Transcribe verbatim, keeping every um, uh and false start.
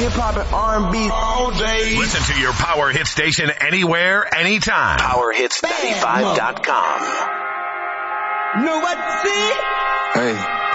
hip hop and R and B all day. Listen to your Power Hit station anywhere, anytime. Power Hits ninety-five dot com. Know what? See? Hey.